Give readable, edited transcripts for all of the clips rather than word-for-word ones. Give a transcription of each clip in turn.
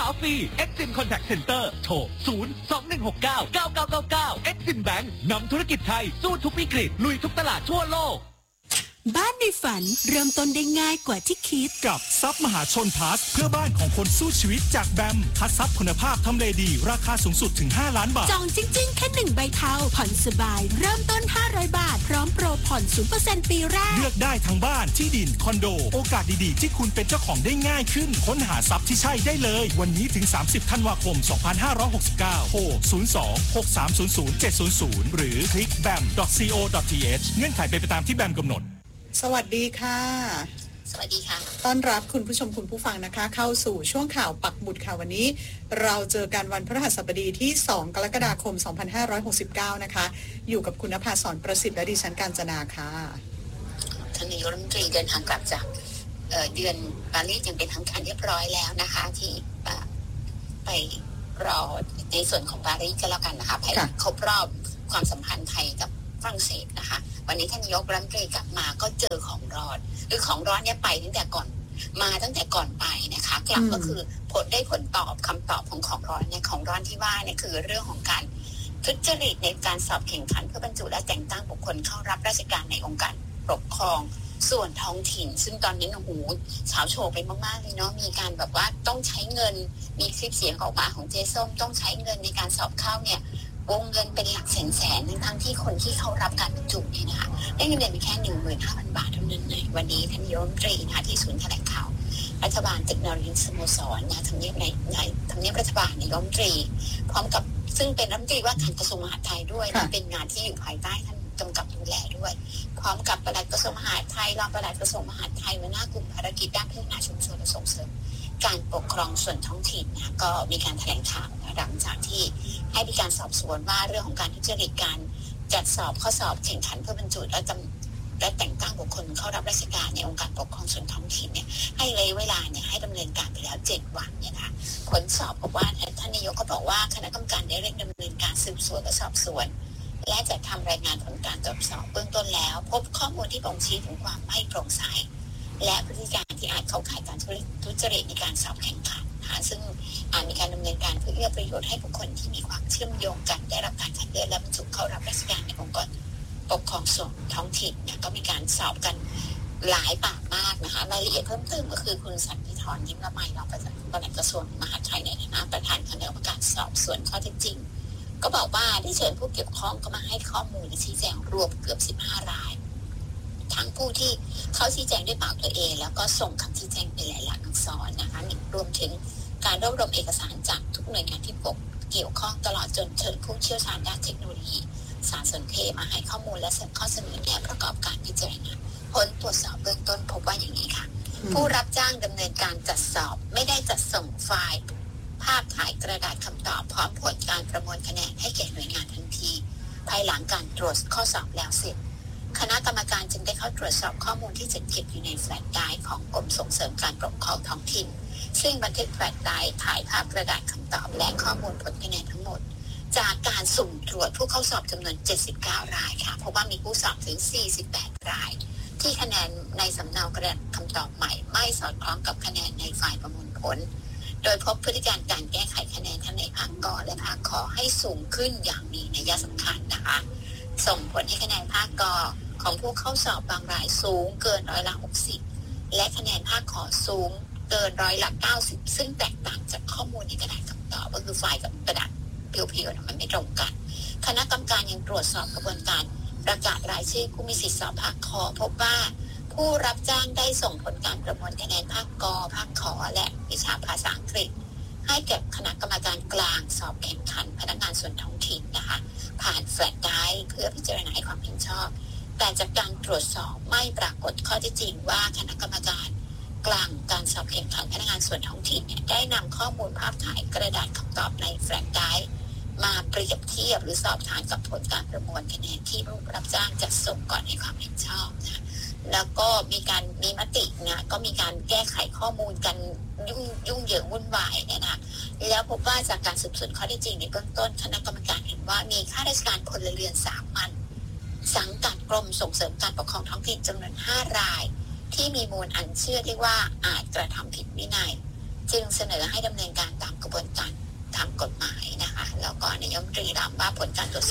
าฟรี Exim Contact Center โทร 021699999 Exim Bank นำธุรกิจไทยสู้ทุกวิกฤตลุยทุกตลาดทั่วโลกบ้านในฝันเริ่มต้นได้ง่ายกว่าที่คิดกับทรัพย์มหาชนพลัสเพื่อบ้านของคนสู้ชีวิตจากแบมคัดทรัพย์คุณภาพทำเลดีราคาสูงสุดถึง5 ล้านบาทจองจริงๆแค่1ใบเทาผ่อนสบายเริ่มต้น500 บาทพร้อมโปรผ่อน 0% ปีแรกเลือกได้ทั้งบ้านที่ดินคอนโดโอกาสดีๆที่คุณเป็นเจ้าของได้ง่ายขึ้นค้นหาทรัพย์ที่ใช่ได้เลยวันนี้ถึง30ธันวาคม2569โทร02-6300-700หรือคลิก bam.co.th เงื่อนไขเป็นไปตามที่แบมกำหนดสวัสดีค่ะสวัสดีค่ะต้อนรับคุณผู้ชมคุณผู้ฟังนะคะเข้าสู่ช่วงข่าวปักหมุดค่ะวันนี้เราเจอกันวันพฤหัสบดีที่2กรกฎาคม2569นะคะอยู่กับคุณณภาสรประสิทธิ์และดิฉันกาญจนาค่ะท่านนายกรัฐมนตรีเดินทางกลับจากเดือนปารีสอย่างเป็นทางการเรียบร้อยแล้วนะคะที่ไปรอในส่วนของปารีสก็แล้วกันนะคะไปครบรอบความสัมพันธ์ไทยกับฝรั่งเศสนะคะวันนี้ท่านนายกรัฐมนตรีกลับมาก็เจอของร้อนคือของร้อนเนี่ยไปตั้งแต่ก่อนไปนะคะกลับก็คือได้ผลตอบคำตอบของร้อนเนี่ยของร้อนที่ว่าเนี่ยคือเรื่องของการทุจริตในการสอบแข่งขันเพื่อบรรจุและแต่งตั้งบุคคลเข้ารับราชการในองค์การปกครองส่วนท้องถิ่นซึ่งตอนนี้โอ้โหเฉาโฉไปมากๆเลยเนาะมีการแบบว่าต้องใช้เงินมีคลิปเสียงออกมาของเจส้มต้องใช้เงินในการสอบเข้าเนี่ยวงเงินเป็นหลักแสนทั้งที่คนที่เขารับการบรรจุเนี่ยนะคะได้เงินเดือนเพียงแค่ 15,000 บาทเท่านั้นในวันนี้ท่านนายกรัฐมนตรีนะคะที่ศูนย์แถลงข่าวรัฐบาลตึกนรินทร์สโมสรนะทำเนียบในทำเนียบรัฐบาลนายกรัฐมนตรีพร้อมกับซึ่งเป็นรัฐมนตรีว่าการกระทรวงมหาดไทยด้วยและเป็นงานที่อยู่ภายใต้ท่านกำกับดูแลด้วยพร้อมกับปลัดกระทรวงมหาดไทยรองปลัดกระทรวงมหาดไทยหัวหน้ากลุ่มภารกิจด้านพัฒนาชุมชนและส่งเสริมการปกครองส่วนท้องถิ่นนะก็มีการแถลงข่าวหลังจากที่ให้มีการสอบสวนว่าเรื่องของการทุจริตการจัดสอบข้อสอบแข่งขันเพื่อบรรจุและแต่งตั้งบุคคลเข้ารับราชการในองค์การปกครองส่วนท้องถิ่นเนี่ยให้ระยะเวลาเนี่ยให้ดำเนินการไปแล้ว7 วันเนี่ยนะคะผลสอบบอกว่าท่านนายกก็บอกว่าคณะกรรมการได้เร่งดำเนินการสืบสวนและสอบสวนและจะทำรายงานผลการตรวจสอบเบื้องต้นแล้วพบข้อมูลที่บ่งชี้ถึงความไม่โปร่งใสและพฤติการที่อาจเข้าข่ายการทุจริตในการสอบแข่งขันนะคะซึ่งอาจมีการดำเนินการเพื่อเอื้อประโยชน์ให้บุคคลที่มีความเชื่อมโยงกันได้รับการคัดเลือกและบรรจุเข้ารับราชการในองค์กรปกครองส่วนท้องถิ่นเนี่ยก็มีการสอบกันหลายปากมากนะคะรายละเอียดเพิ่มเติมก็คือคุณสันติธรยิ้มละไมรองปลัดกระทรวงมหาดไทยในฐานะประธานคณะกรรมการสอบสวนข้อเท็จจริงก็บอกว่าได้เชิญผู้เกี่ยวข้องก็มาให้ข้อมูลและชี้แจงรวมเกือบ15 รายทั้งผู้ที่เขาชี้แจงด้วยปากตัวเองแล้วก็ส่งคำชี้แจงเป็นลายลักษณ์อักษรนะคะรวมถึงการรวบรวมเอกสารจากทุกหน่วยงานที่เกี่ยวข้องตลอดจนเชิญผู้เชี่ยวชาญด้านเทคโนโลยีสารสนเทศมาให้ข้อมูลและเสนอข้อเสนอแนะประกอบการพิจารณาผลตรวจสอบเบื้องต้นพบว่าอย่างนี้ค่ะผู้รับจ้างดำเนินการจัดสอบไม่ได้จัดส่งไฟล์ภาพถ่ายกระดาษคำตอบพร้อมผลการประมวลคะแนนให้แก่หน่วยงานทันทีภายหลังการตรวจข้อสอบแล้วเสร็จคณะกรรมการจึงได้เข้าตรวจสอบข้อมูลที่จัดเก็บอยู่ในแฟลชไดรฟ์ของกรมส่งเสริมการปกครองท้องถิ่นซึ่งบันทึกแฟลชไดรฟ์ถ่ายภาพกระดาษคำตอบและข้อมูลผลคะแนนทั้งหมดจากการสุ่มตรวจผู้เข้าสอบจำนวน79 รายค่ะเพราะว่ามีผู้สอบถึง48 รายที่คะแนนในสำเนากระดาษคำตอบใหม่ไม่สอดคล้องกับคะแนนในไฟล์ประมวลผลโดยพบพฤติการการแก้ไขคะแนนทั้งในภาคกและภาคขให้สูงขึ้นอย่างมีนัยสำคัญนะคะส่งผลให้คะแนนภาคกของผู้เข้าสอบบางรายสูงเกิน60%และคะแนนภาคขสูงเกิน90%ซึ่งแตกต่างจากข้อมูลในกระดาษคำตอบก็คือไฟล์กับกระดาษเพียวๆมันไม่ตรงกันคณะกรรมการยังตรวจสอบกระบวนการประกาศรายชื่อผู้มีสิทธิสอบภาคขพบว่าผู้รับจ้างได้ส่งผลการประมวลคะแนนภาคกภาคขและวิชาภาษาอังกฤษให้แก่คณะกรรมการกลางสอบแข่งขันพนักงานส่วนท้องถิ่นนะคะผ่านแฟลชไดรฟ์เพื่อพิจารณาให้ความเห็นชอบแต่จากการตรวจสอบไม่ปรากฏข้อเท็จจริงว่าคณะกรรมการกลางการสอบแข่งขันพนักงานส่วนท้องถิ่นได้นำข้อมูลภาพถ่ายกระดาษคำตอบในแฟลชไดรฟ์มาเปรียบเทียบหรือสอบทานกับผลการประมวลคะแนนที่ผู้รับจ้างจัดส่งก่อนให้ความเห็นชอบนะแล้วก็มีมตินะก็มีการแก้ไขข้อมูลกันยุ่งเหยิงวุ่นวายเนี่ยนะแล้วพบว่าจากการสืบสวนข้อเท็จจริงในเบื้องต้นคณะกรรมการเห็นว่ามีข้าราชการพลเรือนสามัญสังกัดกรมส่งเสริมการปกครองท้องถิ่นจำนวน5 รายที่มีมูลอันเชื่อได้ว่าอาจกระทำผิดวินัยจึงเสนอให้ดำเนินการตาม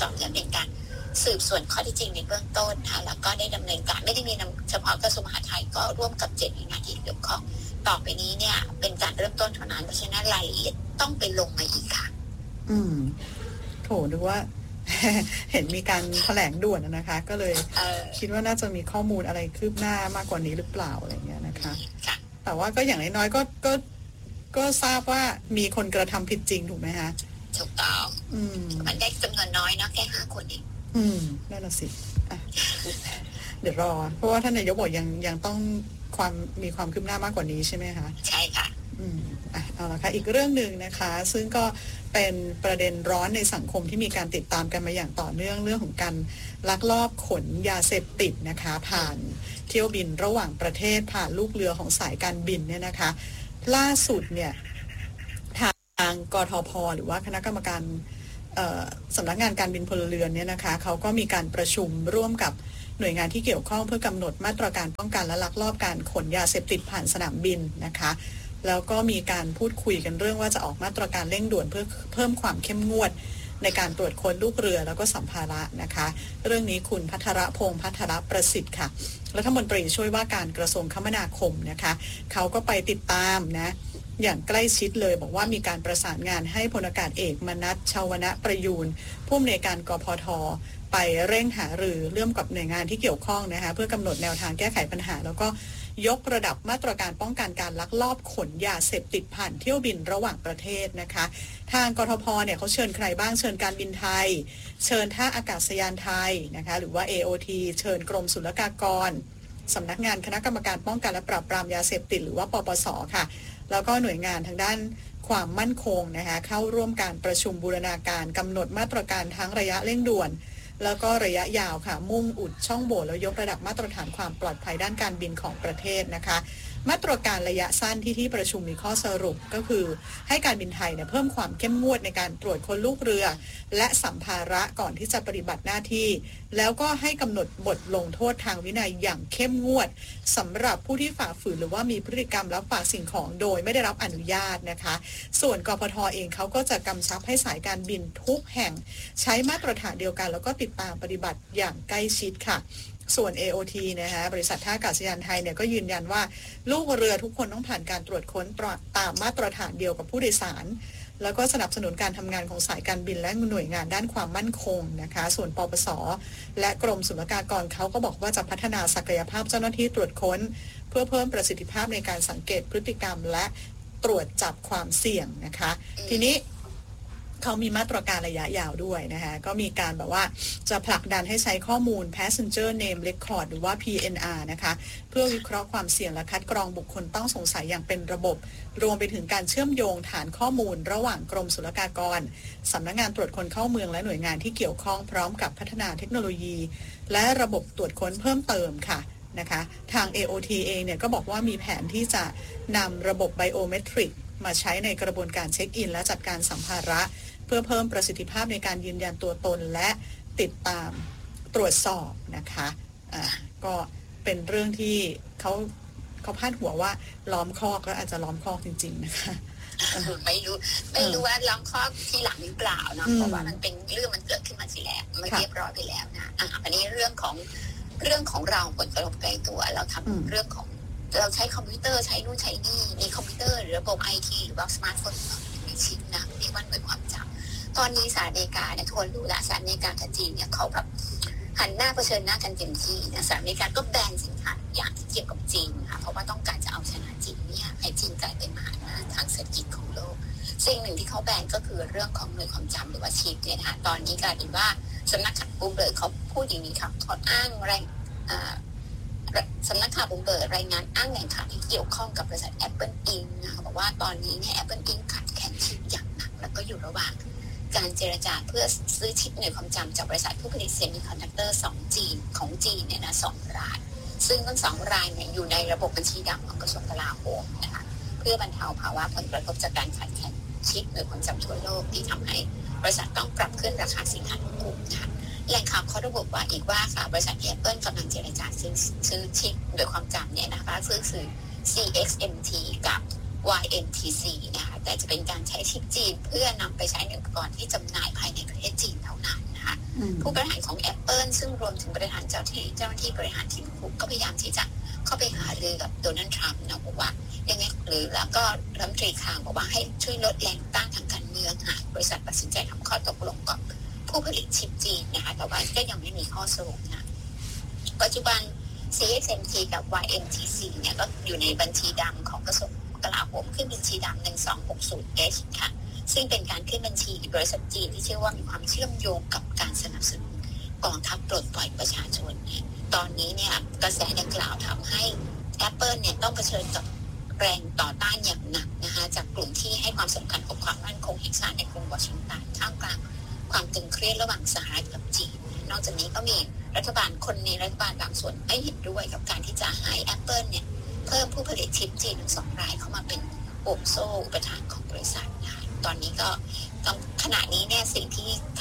2จะเป็นการสืบสวนข้อเท็จจริงในเบื้องต้นนะคะแล้วก็ได้ดำเนินการไม่ได้มีเฉพาะกระทรวงมหาดไทยก็ร่วมกับ7หน่วยงานที่เกี่ยวข้องต่อไปนี้เนี่ยเป็นการเริ่มต้นเท่านั้นเพราะฉะนั้นรายละเอียดต้องไปลงมาอีกค่ะโถดูว่า เห็นมีการแถลงด่วนนะคะก็เลยคิดว่าน่าจะมีข้อมูลอะไรคืบหน้ามากกว่านี้หรือเปล่าอะไรเงี้ยนะคะแต่ว่าก็อย่างน้อยๆก็ทราบว่ามีคนกระทำผิดจริงถูกไหมคะถูกต้องมันได้จำนวนน้อยเนาะแค่5 คนเองนั่นน่ะสิเดี๋ยวรอเพราะว่าท่านนายกบอกยังต้องมีความคืบหน้ามากกว่านี้ใช่ไหมคะใช่ค่ะเอาละค่ะอีกเรื่องหนึ่งนะคะซึ่งก็เป็นประเด็นร้อนในสังคมที่มีการติดตามกันมาอย่างต่อเนื่องเรื่องของการลักลอบขนยาเสพติดนะคะผ่านเที่ยวบินระหว่างประเทศผ่านลูกเรือของสายการบินเนี่ยนะคะล่าสุดเนี่ยทางกทพ.หรือว่าคณะกรรมการสำนักงานการบินพลเรือนเนี่ยนะคะเขาก็มีการประชุมร่วมกับหน่วยงานที่เกี่ยวข้องเพื่อกำหนดมาตรการป้องกันและลักลอบการขนยาเสพติดผ่านสนามบินนะคะแล้วก็มีการพูดคุยกันเรื่องว่าจะออกมาตรการเร่งด่วนเพื่อเพิ่มความเข้มงวดในการตรวจค้นลูกเรือแล้วก็สัมภาระนะคะเรื่องนี้คุณภัทรพงษ์ภัทรประสิทธิ์ค่ะรัฐมนตรีช่วยว่าการกระทรวงคมนาคมนะคะเขาก็ไปติดตามนะอย่างใกล้ชิดเลยบอกว่ามีการประสานงานให้พลอากาศเอกมนัส ชาวณประยูรผู้อำนวยการกพท.ไปเร่งหารือร่วมกับหน่วยงานที่เกี่ยวข้องนะคะเพื่อกำหนดแนวทางแก้ไขปัญหาแล้วก็ยกระดับมาตรการป้องกันการลักลอบขนยาเสพติดผ่านเที่ยวบินระหว่างประเทศนะคะทางกทพ.เนี่ยเขาเชิญใครบ้างเชิญการบินไทยเชิญท่าอากาศยานไทยนะคะหรือว่า AOT เชิญกรมศุลกากรสำนักงานคณะกรรมการป้องกันและปราบปรามยาเสพติดหรือว่าปปส.ค่ะแล้วก็หน่วยงานทางด้านความมั่นคงนะคะเข้าร่วมการประชุมบูรณาการกำหนดมาตรการทั้งระยะเร่งด่วนแล้วก็ระยะยาวค่ะมุ่งอุดช่องโหว่แล้วยกระดับมาตรฐานความปลอดภัยด้านการบินของประเทศนะคะมาตรการระยะสั้นที่ประชุมมีข้อสรุปก็คือให้การบินไทยเนี่ยเพิ่มความเข้มงวดในการตรวจค้นลูกเรือและสัมภาระก่อนที่จะปฏิบัติหน้าที่แล้วก็ให้กำหนดบทลงโทษทางวินัยอย่างเข้มงวดสำหรับผู้ที่ฝ่าฝืนหรือว่ามีพฤติกรรมรับฝากสิ่งของโดยไม่ได้รับอนุญาตนะคะส่วนกพท.เองเขาก็จะกำชับให้สายการบินทุกแห่งใช้มาตรฐานเดียวกันแล้วก็ติดตามปฏิบัติอย่างใกล้ชิดค่ะส่วน AOT นะคะบริษัทท่าอากาศยานไทยเนี่ยก็ยืนยันว่าลูกเรือทุกคนต้องผ่านการตรวจค้นตามมาตรฐานเดียวกับผู้โดยสารแล้วก็สนับสนุนการทำงานของสายการบินและหน่วยงานด้านความมั่นคงนะคะส่วนปปส.และกรมศุลกากรเขาก็บอกว่าจะพัฒนาศักยภาพเจ้าหน้าที่ตรวจค้นเพื่อเพิ่มประสิทธิภาพในการสังเกตพฤติกรรมและตรวจจับความเสี่ยงนะคะทีนี้เขามีมาตรการระยะยาวด้วยนะคะก็มีการแบบว่าจะผลักดันให้ใช้ข้อมูล Passenger Name Record หรือว่า PNR นะคะเพื่อวิเคราะห์ความเสี่ยงและคัดกรองบุคคลต้องสงสัยอย่างเป็นระบบรวมไปถึงการเชื่อมโยงฐานข้อมูลระหว่างกรมศุลกากรสำนักงานตรวจคนเข้าเมืองและหน่วยงานที่เกี่ยวข้องพร้อมกับพัฒนาเทคโนโลยีและระบบตรวจค้นเพิ่มเติมค่ะนะคะทาง AOT เองเนี่ยก็บอกว่ามีแผนที่จะนำระบบไบโอเมตริกมาใช้ในกระบวนการเช็คอินและจัดการสัมภาระเพื่อเพิ่มประสิทธิภาพในการยืนยันตัวตนและติดตามตรวจสอบนะคะก็เป็นเรื่องที่เขาพาดหัวว่าล้อมคอกแล้วอาจจะล้อมคอกจริงๆนะคะไม่รู้ว่าล้อมคอกที่หลังหรือเปล่าเนาะเพราะว่ามันเป็นเรื่องมันเกิดขึ้นมาทีแรกมันเรียบร้อยไปแล้วนะอันนี้เรื่องของเราผลกระทบใกล้ตัวเราทำเรื่องของเราใช้คอมพิวเตอร์ใช้นู่นใช้นี่มีคอมพิวเตอร์หรือระบบIT หรือว่าสมาร์ทโฟนในชิปนะเรียกว่าหน่วยความจำตอนนี้สหรัฐอเมริกาเนี่ยทวนรู้ละสหรัฐอเมริกากับจีนเนี่ยเขาแบบหันหน้าเผชิญหน้ากันเต็มที่นะสหรัฐอเมริกาก็แบนสินค้าอย่างที่เกี่ยวกับจีนค่ะเพราะว่าต้องการจะเอาชนะจีนเนี่ยให้จีนกลายเป็นมหาอำนาจทางเศรษฐกิจของโลกสิ่งหนึ่งที่เขาแบนก็คือเรื่องของหน่วยความจำหรือว่าชิปเนี่ยนะคะตอนนี้กลายเป็นว่าสำนักข่าวบูมเบิร์กเขาพูดอย่างนี้ค่ะขออ้างสำนักข่าวบูมเบิร์กรายงานอ้างแหล่งข่าวที่เกี่ยวข้องกับบริษัท Apple Inc. นะคะบอกว่าตอนนี้เนี่ย Apple Inc. ขาดแคลนชิปอย่างหนักแล้วก็อยู่ระหว่างการเจรจาเพื่อซื้อชิปหน่วยความจำจากบริษัทผู้ผลิตเซมิคอนดักเตอร์ของจีนเนี่ยนะ2 รายซึ่งทั้ง2 รายเนี่ยอยู่ในระบบบัญชีดำของกระทรวงกลาโหมนะคะเพื่อบรรเทาภาวะผลกระทบจากการขาดแคลนชิปหน่วยความจำทั่วโลกที่ทำให้บริษัทต้องปรับขึ้นราคาสินค้าทุกกลุ่มค่ะแหล่งข่าวเขาระบุว่าอีกว่าค่ะบริษัท Apple กำลังเจรจาซื้อชิปหน่วยความจำเนี่ยนะคะซื้อ CXMT กับ YMTC นะคะแต่จะเป็นการใช้ชิปจีนเพื่อนำไปใช้ในอุปกรณ์ที่จำหน่ายภายในประเทศจีนเท่านั้นนะคะผู้บริหารของ Apple ซึ่งรวมถึงบริหารเจ้าหน้าที่บริหารทีมคุกก็พยายามที่จะเข้าไปหารือกับโดนัลด์ทรัมป์นะบอกว่ายังไงหรือแล้วก็รัฐมนตรีคลังบอกว่าให้ช่วยลดแรงต้านทางการเมืองหากบริษัทตัดสินใจทำข้อตกลงกับผู้ผลิตชิปจีนนะคะแต่ว่าก็ยังไม่มีข้อสรุปนะปัจจุบัน CXMT กับ YMTC เนี่ยก็อยู่ในบัญชีดำของกระทรวงกลาโหมขึ้นบัญชีดำ 1260H ค่ะซึ่งเป็นการขึ้นบัญชีบริษัทจีนที่เชื่อว่ามีความเชื่อมโยงกับการสนับสนุนกองทัพปลดปล่อยประชาชนตอนนี้เนี่ยกระแสดังกล่าวทำให้ Apple เนี่ยต้องเผชิญกับแรงต่อต้านอย่างหนักนะคะจากกลุ่มที่ให้ความสำคัญกับความมั่นคงแห่งชาติในกรุงวอชิงตันท่ามกลางความตึงเครียดระหว่างสหรัฐกับจีนนอกจากนี้ก็มีรัฐบาลคนในรัฐบาลบางส่วนไม่เห็นด้วยกับการที่จะให้ Apple เนี่ยเพิ่มผู้ผลิตชิปจีนถึง2 รายเข้ามาเป็นโซ่อุปทานของบริษัทนะคะตอนนี้ก็ขณะนี้เนี่ยสิ่งที่